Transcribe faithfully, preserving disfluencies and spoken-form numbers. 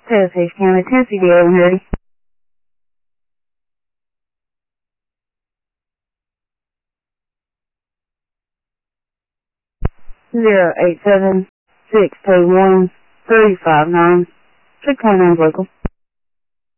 Palisades County, Tennessee, the eleven ready. Zero eight seven six two one three five nine. Six twenty nine local.